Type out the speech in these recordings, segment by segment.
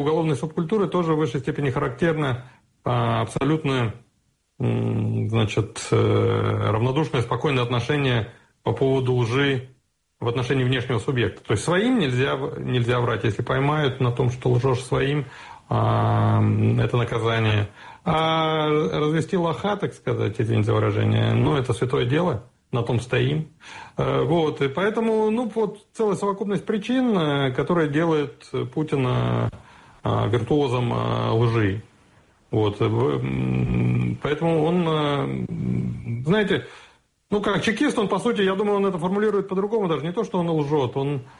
уголовной субкультуры тоже в высшей степени характерно абсолютное, равнодушное, спокойное отношение по поводу лжи в отношении внешнего субъекта. То есть своим нельзя врать. Если поймают на том, что лжешь своим, это наказание. А развести лоха, так сказать, извините за выражение, это святое дело, на том стоим. И поэтому, целая совокупность причин, которая делает Путина виртуозом лжи. Поэтому он, знаете, как чекист, он, по сути, я думаю, он это формулирует по-другому, даже не то, что он лжет,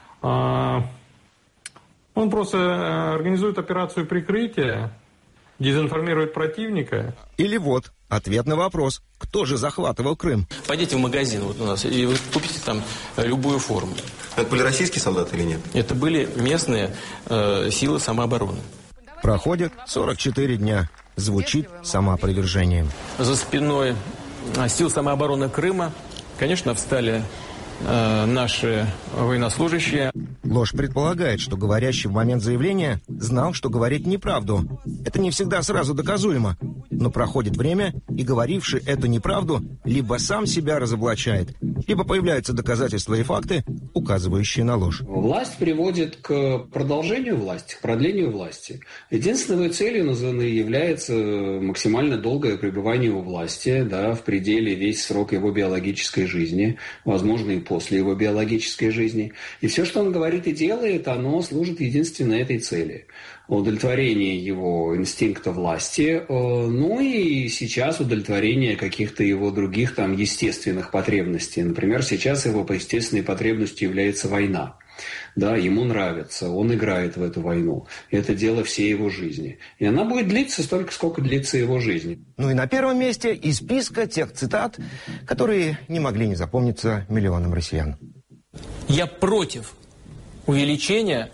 он просто организует операцию прикрытия, дезинформирует противника. Или ответ на вопрос, кто же захватывал Крым. Пойдите в магазин у нас, и вы купите там любую форму. Это были российские солдаты или нет? Это были местные силы самообороны. Проходит 44 дня. Звучит самоопровержением. За спиной сил самообороны Крыма, конечно, встали наши военнослужащие. Ложь предполагает, что говорящий в момент заявления знал, что говорит неправду. Это не всегда сразу доказуемо. Но проходит время, и говоривший эту неправду либо сам себя разоблачает, либо появляются доказательства и факты, указывающие на ложь. Власть приводит к продолжению власти, к продлению власти. Единственной целью является максимально долгое пребывание у власти, в пределе весь срок его биологической жизни, возможно, и после его биологической жизни. И все, что он говорит и делает, оно служит единственно этой цели. Удовлетворение его инстинкта власти, и сейчас удовлетворение каких-то его других естественных потребностей. Например, сейчас его естественной потребностью является война. Ему нравится, он играет в эту войну. Это дело всей его жизни. И она будет длиться столько, сколько длится его жизнь. И на первом месте из списка тех цитат, которые не могли не запомниться миллионам россиян. Я против увеличения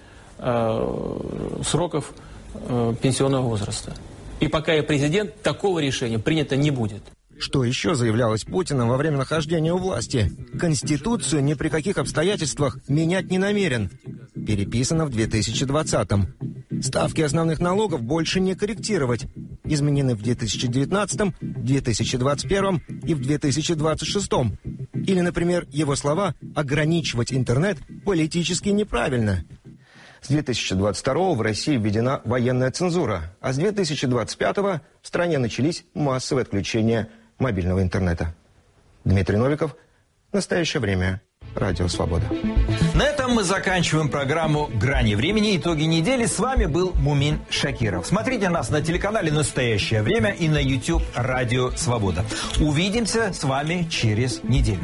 сроков пенсионного возраста. И пока я президент, такого решения принято не будет. Что еще заявлялось Путиным во время нахождения у власти? Конституцию ни при каких обстоятельствах менять не намерен. Переписано в 2020-м. Ставки основных налогов больше не корректировать. Изменены в 2019-м, 2021-м и в 2026-м. Или, например, его слова «ограничивать интернет политически неправильно». С 2022-го в России введена военная цензура, а с 2025-го в стране начались массовые отключения мобильного интернета. Дмитрий Новиков. Настоящее время. Радио «Свобода». На этом мы заканчиваем программу «Грани времени. Итоги недели». С вами был Мумин Шакиров. Смотрите нас на телеканале «Настоящее время» и на YouTube «Радио Свобода». Увидимся с вами через неделю.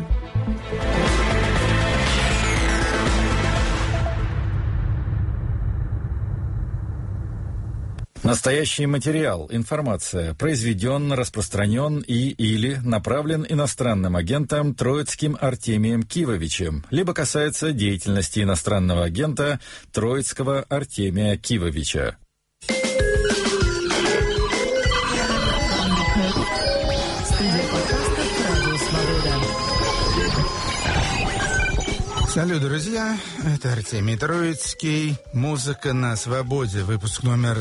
Настоящий материал, информация произведен, распространен или направлен иностранным агентом Троицким Артемием Кивовичем, либо касается деятельности иностранного агента Троицкого Артемия Кивовича. Салют, друзья, это Артемий Троицкий, «Музыка на свободе», выпуск номер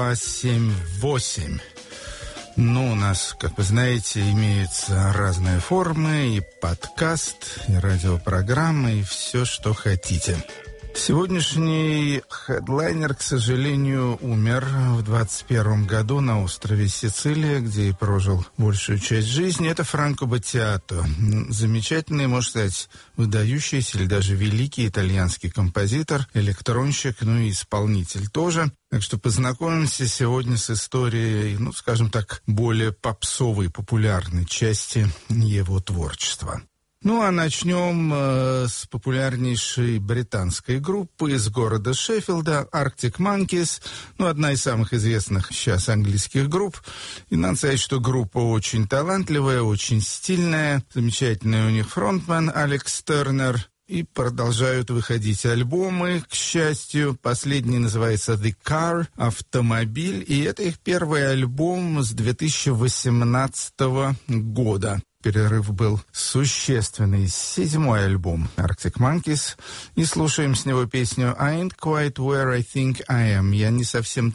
278. У нас, как вы знаете, имеются разные формы, и подкаст, и радиопрограммы, и все, что хотите. Сегодняшний хедлайнер, к сожалению, умер в 21 году на острове Сицилия, где и прожил большую часть жизни. Это Франко Баттиато. Замечательный, можно сказать, выдающийся или даже великий итальянский композитор, электронщик, и исполнитель тоже. Так что познакомимся сегодня с историей, скажем так, более попсовой, популярной части его творчества. А начнем с популярнейшей британской группы из города Шеффилда, Arctic Monkeys, одна из самых известных сейчас английских групп. И надо сказать, что группа очень талантливая, очень стильная, замечательный у них фронтмен Алекс Тернер. И продолжают выходить альбомы, к счастью. Последний называется «The Car», «Автомобиль», и это их первый альбом с 2018 года. перерыв был существенный. 7-й альбом Arctic Monkeys. И слушаем с него песню «I ain't quite where I think I am». Я не совсем